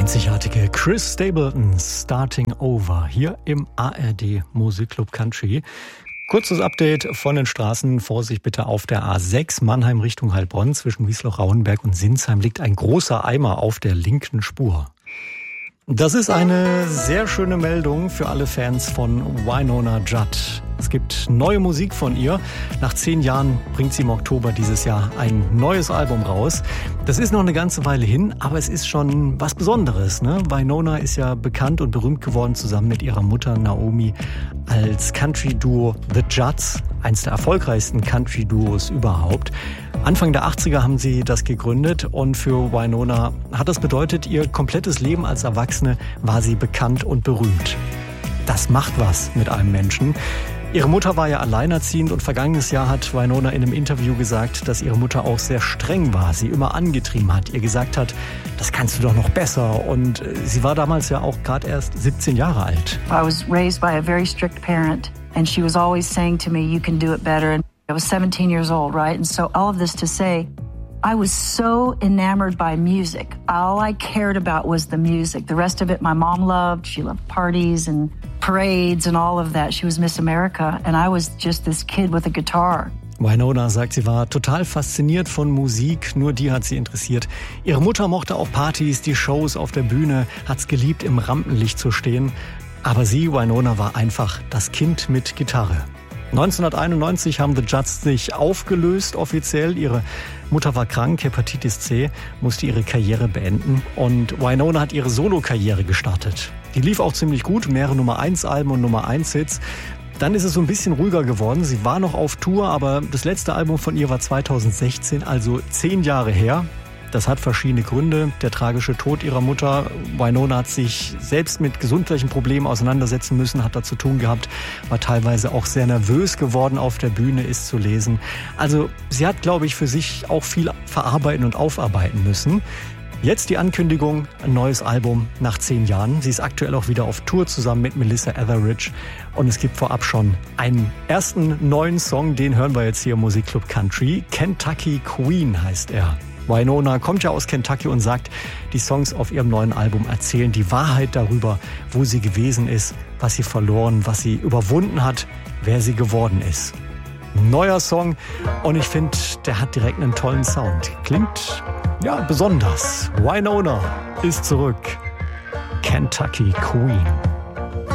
Einzigartige Chris Stapleton, Starting Over, hier im ARD Musikclub Country. Kurzes Update von den Straßen. Vorsicht bitte auf der A6 Mannheim Richtung Heilbronn. Zwischen Wiesloch-Rauenberg und Sinsheim liegt ein großer Eimer auf der linken Spur. Das ist eine sehr schöne Meldung für alle Fans von Wynonna Judd. Es gibt neue Musik von ihr. Nach 10 Jahren bringt sie im Oktober dieses Jahr ein neues Album raus. Das ist noch eine ganze Weile hin, aber es ist schon was Besonderes, ne? Wynonna ist ja bekannt und berühmt geworden zusammen mit ihrer Mutter Naomi als Country-Duo The Judds, eins der erfolgreichsten Country-Duos überhaupt. Anfang der 80er haben sie das gegründet und für Wynonna hat das bedeutet, ihr komplettes Leben als Erwachsene war sie bekannt und berühmt. Das macht was mit einem Menschen. Ihre Mutter war ja alleinerziehend und vergangenes Jahr hat Wynonna in einem Interview gesagt, dass ihre Mutter auch sehr streng war, sie immer angetrieben hat, ihr gesagt hat, das kannst du doch noch besser. Und sie war damals ja auch gerade erst 17 Jahre alt. I was raised by a very strict parent and she was always saying to me, you can do it better. And I was 17 years old, right? And so all of this to say, I was so enamored by music. All I cared about was the music. The rest of it my mom loved. She loved parties and parades and all of that. She was Miss America and I was just this kid with a guitar. Wynonna sagt, sie war total fasziniert von Musik, nur die hat sie interessiert. Ihre Mutter mochte auch Partys, die Shows auf der Bühne, hat's geliebt, im Rampenlicht zu stehen. Aber sie, Wynonna, war einfach das Kind mit Gitarre. 1991 haben The Judds sich aufgelöst offiziell. Ihre Mutter war krank, Hepatitis C, musste ihre Karriere beenden und Wynonna hat ihre Solo-Karriere gestartet. Die lief auch ziemlich gut, mehrere Nummer-1-Alben und Nummer-1-Hits. Dann ist es so ein bisschen ruhiger geworden. Sie war noch auf Tour, aber das letzte Album von ihr war 2016, also 10 Jahre her. Das hat verschiedene Gründe. Der tragische Tod ihrer Mutter. Wynonna hat sich selbst mit gesundheitlichen Problemen auseinandersetzen müssen, hat da zu tun gehabt, war teilweise auch sehr nervös geworden auf der Bühne, ist zu lesen. Also sie hat, glaube ich, für sich auch viel verarbeiten und aufarbeiten müssen. Jetzt die Ankündigung, ein neues Album nach 10 Jahren. Sie ist aktuell auch wieder auf Tour zusammen mit Melissa Etheridge. Und es gibt vorab schon einen ersten neuen Song, den hören wir jetzt hier im Musikclub Country. Kentucky Queen heißt er. Wynonna kommt ja aus Kentucky und sagt, die Songs auf ihrem neuen Album erzählen die Wahrheit darüber, wo sie gewesen ist, was sie verloren, was sie überwunden hat, wer sie geworden ist. Neuer Song und ich finde, der hat direkt einen tollen Sound. Klingt, ja, besonders. Wynonna ist zurück. Kentucky Queen.